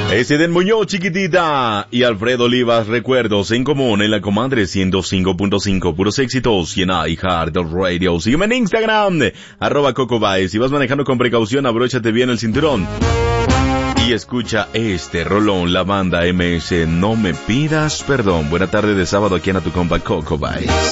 Es Eden Muñoz, Chiquitita, y Alfredo Olivas, Recuerdos en Común en la Comadre 105.5, puros éxitos y en iHeart Radio. Sígueme en Instagram, @CocoBaez. Si vas manejando con precaución, abróchate bien el cinturón. Y escucha este rolón, la banda MS, No Me Pidas Perdón. Buena tarde de sábado aquí en a tu compa Coco Baez.